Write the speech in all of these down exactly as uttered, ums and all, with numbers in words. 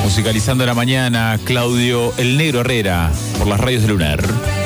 Musicalizando la mañana, Claudio El Negro Herrera, por las radios de Lunar.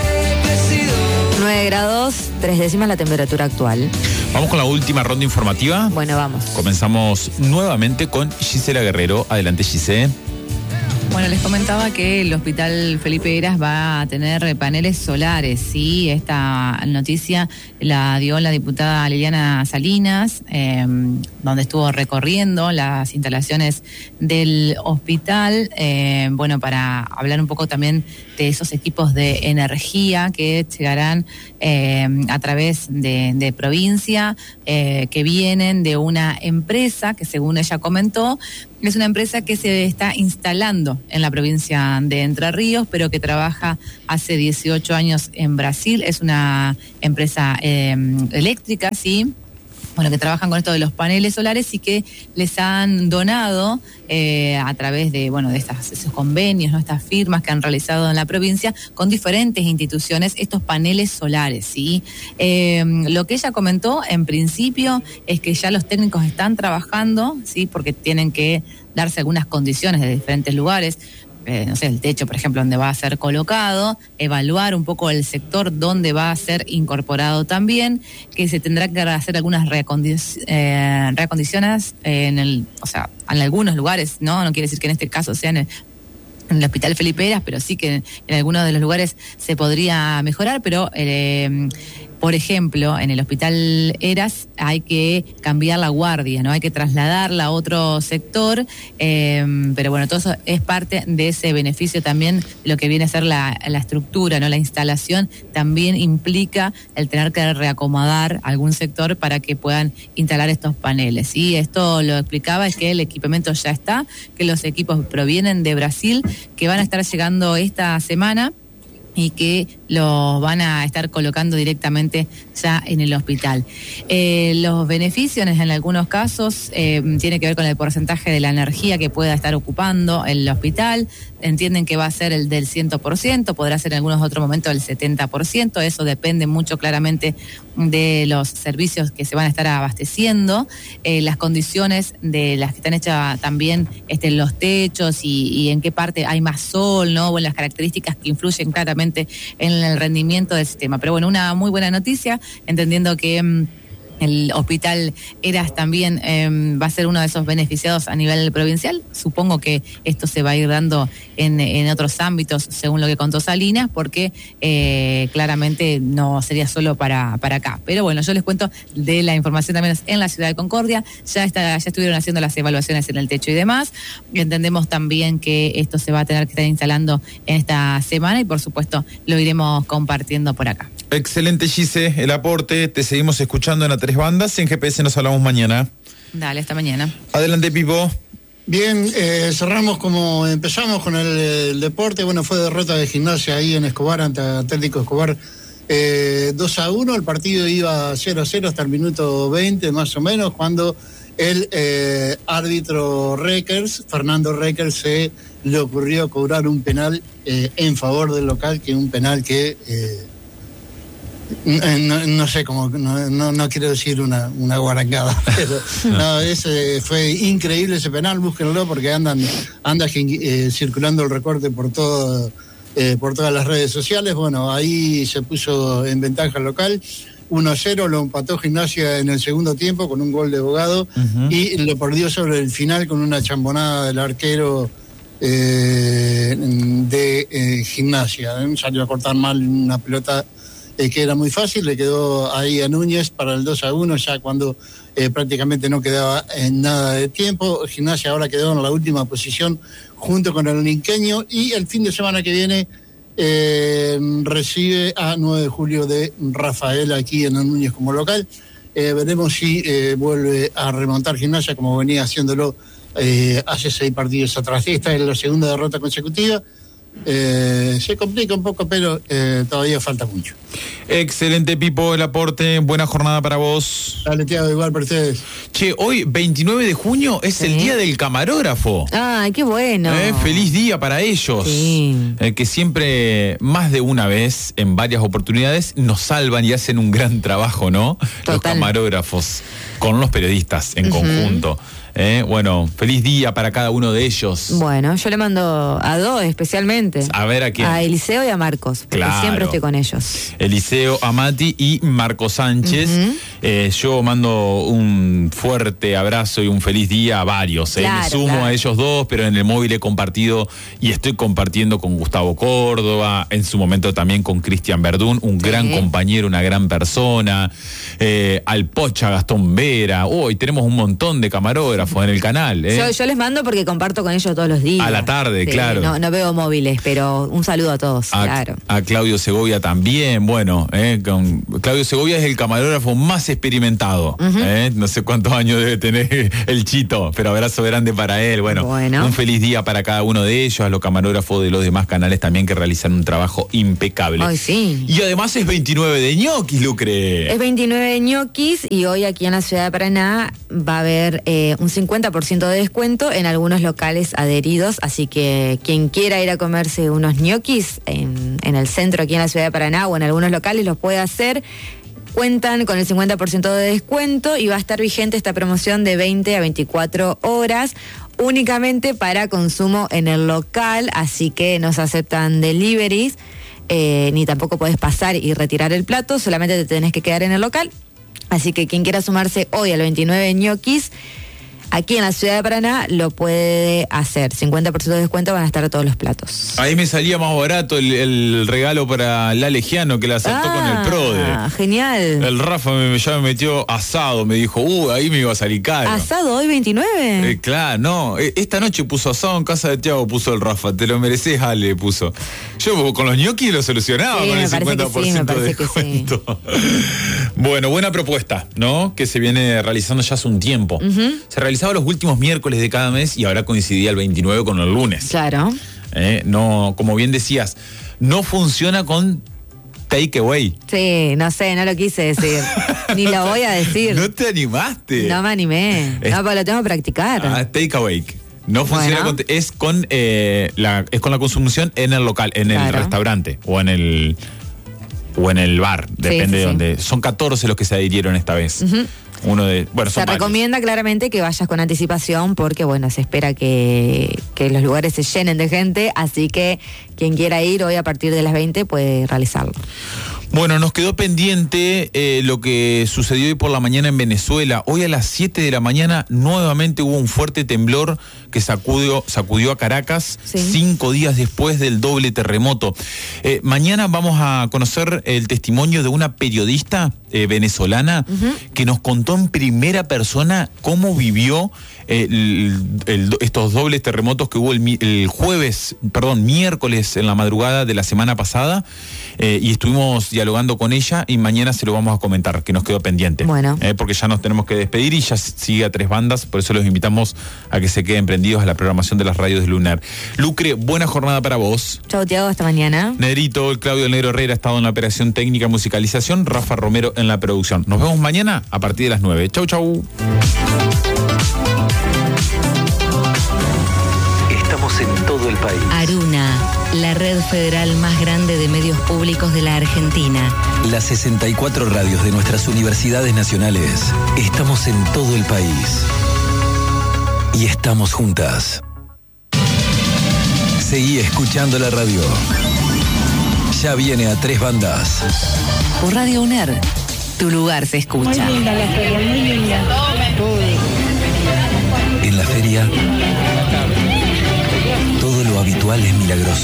nueve grados, tres décimas la temperatura actual. Vamos con la última ronda informativa. Bueno, vamos. Comenzamos nuevamente con Gisela Guerrero. Adelante, Gisela. Bueno, les comentaba que el Hospital Felipe Heras va a tener paneles solares, ¿sí? Esta noticia la dio la diputada Liliana Salinas, eh, donde estuvo recorriendo las instalaciones del hospital, eh, bueno, para hablar un poco también de esos equipos de energía que llegarán eh, a través de, de provincia, eh, que vienen de una empresa que, según ella comentó, es una empresa que se está instalando en la provincia de Entre Ríos, pero que trabaja hace dieciocho años en Brasil. Es una empresa eh, eléctrica, ¿sí? Bueno, que trabajan con esto de los paneles solares y que les han donado eh, a través de, bueno, de estas, esos convenios, ¿no? Estas firmas que han realizado en la provincia con diferentes instituciones, estos paneles solares, ¿sí? Eh, lo que ella comentó en principio es que ya los técnicos están trabajando, ¿sí? Porque tienen que darse algunas condiciones de diferentes lugares. Eh, no sé, el techo, por ejemplo, donde va a ser colocado, evaluar un poco el sector donde va a ser incorporado también, que se tendrá que hacer algunas reacondic- eh, reacondiciones en el, o sea, en algunos lugares, ¿no? No quiere decir que en este caso sea en el, en el Hospital Felipe Heras, pero sí que en, en algunos de los lugares se podría mejorar, pero eh, por ejemplo, en el Hospital Heras hay que cambiar la guardia, ¿no? Hay que trasladarla a otro sector, eh, pero bueno, todo eso es parte de ese beneficio también, lo que viene a ser la, la estructura, ¿no? La instalación también implica el tener que reacomodar algún sector para que puedan instalar estos paneles. Y esto lo explicaba, es que el equipamiento ya está, que los equipos provienen de Brasil, que van a estar llegando esta semana y que los van a estar colocando directamente ya en el hospital. Eh, los beneficios en algunos casos eh, tiene que ver con el porcentaje de la energía que pueda estar ocupando el hospital. Entienden que va a ser el del cien por ciento, podrá ser en algunos otros momentos el setenta por ciento, eso depende mucho claramente de los servicios que se van a estar abasteciendo, eh, las condiciones de las que están hechas también este, los techos y, y en qué parte hay más sol, ¿no? O en las características que influyen claramente en el rendimiento del sistema. Pero bueno, una muy buena noticia, entendiendo que mmm, el Hospital Heras también eh, va a ser uno de esos beneficiados a nivel provincial. Supongo que esto se va a ir dando en, en otros ámbitos, según lo que contó Salinas, porque eh, claramente no sería solo para, para acá. Pero bueno, yo les cuento de la información también en la ciudad de Concordia. Ya, está, ya estuvieron haciendo las evaluaciones en el techo y demás. Entendemos también que esto se va a tener que estar instalando en esta semana y por supuesto lo iremos compartiendo por acá. Excelente, Gise, el aporte. Te seguimos escuchando en A Tres Bandas. En G P S nos hablamos mañana. Dale, hasta mañana. Adelante, Pipo. Bien, eh, cerramos como empezamos con el, el deporte. Bueno, fue derrota de Gimnasia ahí en Escobar ante Atlético Escobar, eh, dos a uno. El partido iba cero a cero hasta el minuto veinte más o menos, cuando el eh, árbitro Reckers, Fernando Reckers, se le ocurrió cobrar un penal eh, en favor del local, que un penal que... Eh, No, no sé cómo, no, no, no quiero decir una, una guarangada, pero no, ese fue increíble ese penal, búsquenlo porque andan, anda eh, circulando el recorte por todo, eh, por todas las redes sociales. Bueno, ahí se puso en ventaja el local, uno a cero, lo empató Gimnasia en el segundo tiempo con un gol de Bogado, uh-huh. y lo perdió sobre el final con una chambonada del arquero eh, de eh, Gimnasia. ¿eh? Salió a cortar mal una pelota Eh, que era muy fácil, le quedó ahí a Núñez para el dos a uno, ya cuando eh, prácticamente no quedaba en nada de tiempo. Gimnasia ahora quedó en la última posición junto con el Linqueño, y el fin de semana que viene eh, recibe a nueve de julio de Rafael aquí en el Núñez como local. Eh, veremos si eh, vuelve a remontar Gimnasia como venía haciéndolo eh, hace seis partidos atrás. Esta es la segunda derrota consecutiva. Eh, se complica un poco, pero eh, todavía falta mucho. Excelente, Pipo, el aporte. Buena jornada para vos. Dale, Tiago, igual para ustedes. Che, hoy veintinueve de junio es sí. el día del camarógrafo. Ay, qué bueno. Eh, feliz día para ellos. Sí. Eh, que siempre, más de una vez, en varias oportunidades, nos salvan y hacen un gran trabajo, ¿no? Total. Los camarógrafos con los periodistas en uh-huh. conjunto. Eh, bueno, feliz día para cada uno de ellos. Bueno, yo le mando a dos especialmente. A ver a quién. A Eliseo y a Marcos, porque Claro. siempre estoy con ellos. Eliseo, Amati y Marco Sánchez. Ujú. Eh, yo mando un fuerte abrazo y un feliz día a varios. Eh. Claro, Me sumo claro. a ellos dos, pero en el móvil he compartido y estoy compartiendo con Gustavo Córdoba, en su momento también con Cristian Verdún, un Sí. gran compañero, una gran persona. Eh, al Pocha Gastón Vera. Hoy tenemos un montón de camarógrafos en el canal. Eh. Yo, yo les mando porque comparto con ellos todos los días. A la tarde, claro. No, no veo móviles, pero un saludo a todos, A, claro. a Claudio Segovia también, bueno, eh, con, Claudio Segovia es el camarógrafo más experimentado, Ujú. eh, no sé cuántos años debe tener el Chito, pero abrazo grande para él, bueno, Bueno. un feliz día para cada uno de ellos, a los camarógrafos de los demás canales también que realizan un trabajo impecable. Ay, sí. Y además es veintinueve de ñoquis, Lucre. Es veintinueve de ñoquis y hoy aquí en la ciudad de Paraná va a haber eh, un cincuenta por ciento de descuento en algunos locales adheridos, así que quien quiera ir a comerse unos ñoquis en, en el centro aquí en la ciudad de Paraná o en algunos locales los puede hacer. Cuentan con el cincuenta por ciento de descuento y va a estar vigente esta promoción de veinte a veinticuatro horas únicamente para consumo en el local, así que no se aceptan deliveries, eh, ni tampoco puedes pasar y retirar el plato, solamente te tenés que quedar en el local. Así que quien quiera sumarse hoy al veintinueve ñoquis, aquí en la ciudad de Paraná lo puede hacer. cincuenta por ciento de descuento, van a estar todos los platos. Ahí me salía más barato el, el regalo para la Legiano que la asaltó con el PRODE. Ah, genial. El Rafa me, ya me metió asado, me dijo, uh, ahí me iba a salir caro. ¿Asado hoy veintinueve? Eh, claro, no, eh, esta noche puso asado en casa de Tiago, puso el Rafa, te lo mereces, Ale, puso. Yo con los ñoquis lo solucionaba Sí, con me el parece que cincuenta por sí, me ciento de parece que sí. descuento. Bueno, buena propuesta, ¿no? Que se viene realizando ya hace un tiempo. Se realizaba los últimos miércoles de cada mes y ahora coincidía el veintinueve con el lunes. Claro. Eh, no, como bien decías, no funciona con takeaway. Sí, no sé, no lo quise decir. Ni lo voy a decir. No te animaste. No me animé. Es- No, pero lo tengo que practicar. Ah, takeaway. No funciona Bueno. con, es con eh, la es con la consumición en el local, en el Claro. restaurante o en el o en el bar, depende sí, de sí. dónde. Son catorce los que se adhirieron esta vez. Uno de, bueno, Se son varios. recomienda claramente que vayas con anticipación porque, bueno, se espera que, que los lugares se llenen de gente, así que quien quiera ir hoy a partir de las veinte puede realizarlo. Bueno, nos quedó pendiente eh, lo que sucedió hoy por la mañana en Venezuela. Hoy a las siete de la mañana nuevamente hubo un fuerte temblor que sacudió, sacudió a Caracas Sí. cinco días después del doble terremoto. Eh, mañana vamos a conocer el testimonio de una periodista eh, venezolana que nos contó en primera persona cómo vivió eh, el- el- estos dobles terremotos que hubo el, mi- el jueves, perdón, miércoles en la madrugada de la semana pasada, eh, y estuvimos dialogando con ella y mañana se lo vamos a comentar, que nos quedó pendiente. Bueno. Eh, porque ya nos tenemos que despedir y ya sigue a tres bandas, por eso los invitamos a que se queden prendidos a la programación de las radios de Lunar. Lucre, buena jornada para vos. Chau, Tiago, hasta mañana. Negrito, Claudio El Negro Herrera ha estado en la operación técnica musicalización, Rafa Romero en la producción. Nos vemos mañana a partir de las nueve. Chau, chau. Estamos en todo el país. Aruna, la red federal más grande de medios públicos de la Argentina. Las sesenta y cuatro radios de nuestras universidades nacionales. Estamos en todo el país. Y estamos juntas. Seguí escuchando la radio. Ya viene a tres bandas. Por Radio UNER, tu lugar se escucha. Muy linda la feria, muy linda. En la feria, todo lo habitual es milagroso.